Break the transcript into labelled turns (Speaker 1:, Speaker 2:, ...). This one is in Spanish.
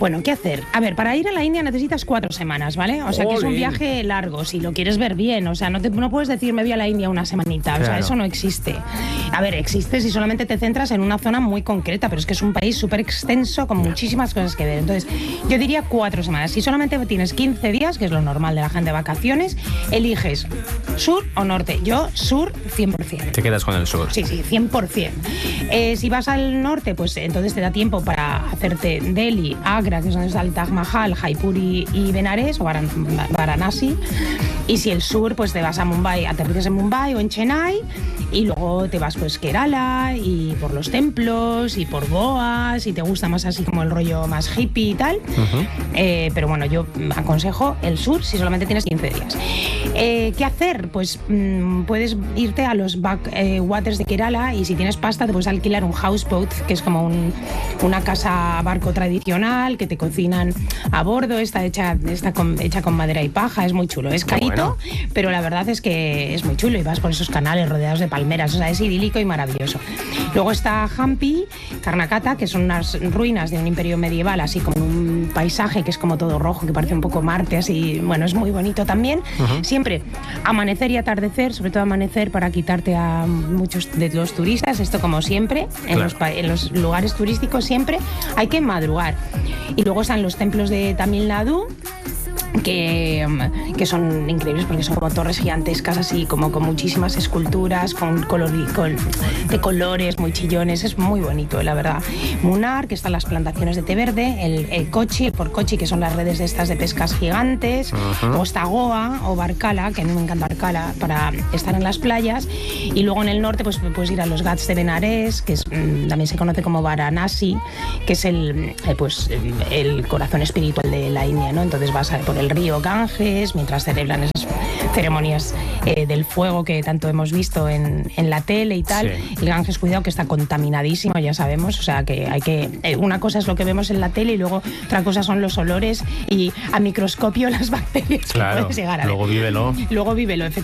Speaker 1: Bueno, ¿qué hacer? A ver, para ir a la India necesitas 4 semanas, ¿vale? O sea, que es un viaje largo, si lo quieres ver bien. O sea, no puedes decir me voy a la India una semanita. O sea, eso no existe. A ver, existe si solamente te centras en una zona muy concreta, pero es que es un país súper extenso con muchísimas cosas que ver. Entonces, yo diría 4 semanas. Si solamente tienes 15 días, que es lo normal de la gente de vacaciones, eliges sur o norte. Yo, sur, 100%.
Speaker 2: Te quedas con el sur.
Speaker 1: Sí, 100%. Si vas al norte, pues entonces te da tiempo para hacerte Delhi, Agra, que es donde está el Taj Mahal, Jaipur y Benares, o Varanasi. Y si el sur, pues te vas a Mumbai, aterrizas en Mumbai o en Chennai, y luego te vas pues Kerala y por los templos y por Goa, si te gusta más así como el rollo más hippie y tal. Pero bueno, yo aconsejo el sur si solamente tienes 15 días. ¿Qué hacer? Pues puedes irte a los backwaters de Kerala, y si tienes pasta te puedes alquilar un houseboat, que es como una casa barco tradicional que te cocinan a bordo, está hecha con madera y paja, es muy chulo, es carito, pero la verdad es que es muy chulo, y vas por esos canales rodeados de palmeras, o sea, es idílico y maravilloso. Luego está Hampi, Karnataka, que son unas ruinas de un imperio medieval, así como un paisaje que es como todo rojo, que parece un poco Marte, así, bueno, es muy bonito también. Siempre amanecer y atardecer, sobre todo amanecer para quitarte a muchos de los turistas, esto como siempre, en los lugares turísticos siempre hay que madrugar. Y luego están los templos de Tamil Nadu, que son increíbles porque son como torres gigantescas, así como con muchísimas esculturas, de colores muy chillones, es muy bonito, la verdad. Munnar, que están las plantaciones de té verde, el Kochi, el Port Kochi, que son las redes de estas de pescas gigantes, o está Goa o Barkala, que a mí me encanta Barkala, para estar en las playas. Y luego en el norte pues puedes ir a los Ghats de Benares, que también se conoce como Varanasi, que es el corazón espiritual de la India, ¿no? Entonces vas por el río Ganges mientras celebran esas ceremonias del fuego que tanto hemos visto en la tele y tal. Sí. El Ganges, cuidado, que está contaminadísimo, ya sabemos, o sea que hay que... una cosa es lo que vemos en la tele y luego otra cosa son los olores y a microscopio las bacterias que puedes llegar a ver.
Speaker 2: Luego vívelo,
Speaker 1: efectivamente.